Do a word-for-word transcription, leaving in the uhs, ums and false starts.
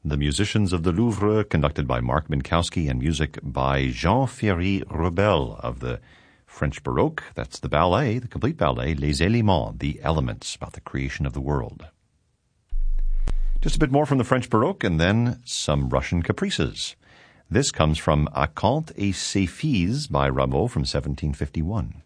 The Musicians of the Louvre, conducted by Mark Minkowski, and music by Jean-Thierry Rebel of the French Baroque. That's the ballet, the complete ballet, Les Éléments, the elements, about the creation of the world. Just a bit more from the French Baroque, and then some Russian caprices. This comes from Acanthe et ses Filles by Rameau from seventeen fifty-one.